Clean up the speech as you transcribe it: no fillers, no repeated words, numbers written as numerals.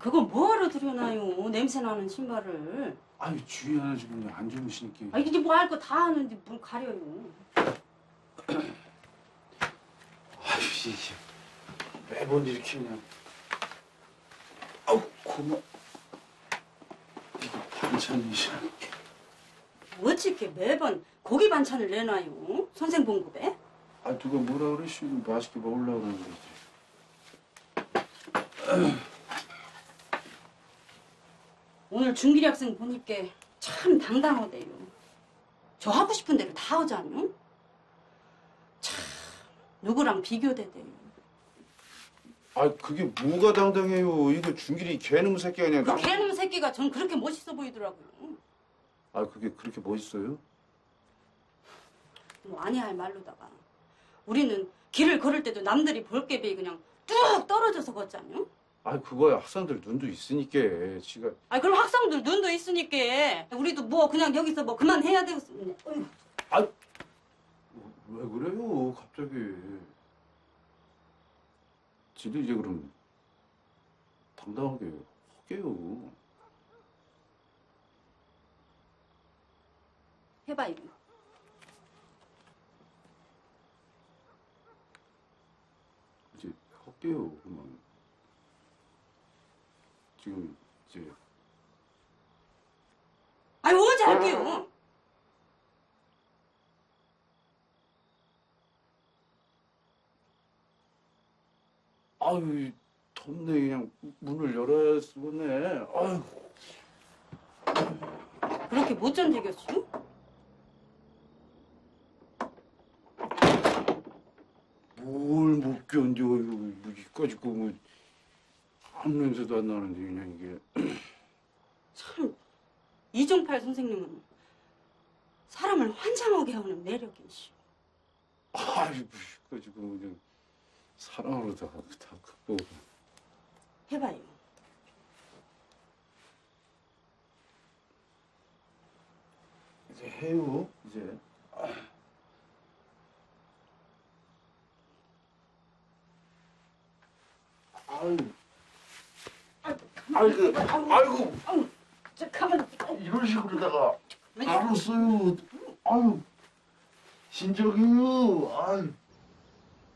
그거 뭐하러 들여놔요? 냄새나는 신발을. 아니 주위 하나 지금 안 주무시니까. 아 이게 뭐 할 거 다 하는데 뭘 가려요. 아유 이게 매번 이렇게 그냥. 아우 고마. 이거 반찬이시라. 어떻게 매번 고기 반찬을 내놔요? 선생 봉급에? 아 누가 뭐라 그러시고 맛있게 먹으려고 그러는 거지. 오늘 준길이 학생 보니까 참 당당하대요. 저 하고 싶은 대로 다 하잖아요. 참 누구랑 비교되대요. 아 그게 뭐가 당당해요. 이거 준길이 개놈 새끼가 그냥. 그 개놈 새끼가 전 그렇게 멋있어 보이더라고요. 아 그게 그렇게 멋있어요? 뭐 아니야 할 말로다가 우리는 길을 걸을 때도 남들이 볼게 비 그냥 뚝 떨어져서 걷잖아요. 아 그거야 학생들 눈도 있으니까 지가. 아 그럼 학생들 눈도 있으니까 우리도 뭐 그냥 여기서 뭐 그만해야 되겠어. 아 왜 그래요 갑자기. 지도 이제 그럼 당당하게 할게요. 해봐요. 이제 할게요 그만. 지금 이제. 아니 언제 할게요. 아유 덥네. 그냥 문을 열어야 쓰겠네. 아유. 그렇게 못 견디겠슈? 뭘 못 견뎌요. 여기까지 뭐 아무 냄새도 안 나는데 그냥 이게. 참 이종팔 선생님은 사람을 환장하게 하는 매력이시오. 아이고 여기까지 그냥 사랑으로 다 극복. 해봐요. 이제 해요 이제. 아유. 아이고. 아우, 저 가만. 이런 식으로다가 알았어요. 아유. 진정해요. 아유.